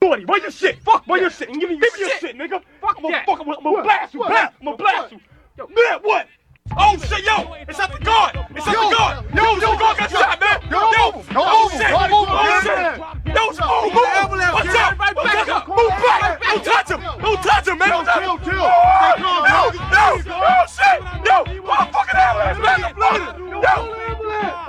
40. Where your shit? Fuck where yeah. your shit? Give me your shit, nigga. Fuck I'm gonna that. fuck. I'm gonna blast you. Blast. I'm gonna blast you. Man, what? Oh shit, yo! It's at the guard! It's at the guard! Yo, the guard got shot, man! Yo! Oh shit! Oh shit! Yo, move! Watch out! Back up! Move back! Don't touch him! Don't touch him, man! Don't touch him! Yo! Oh shit! Yo! Motherfucking ambulance, man! Yo!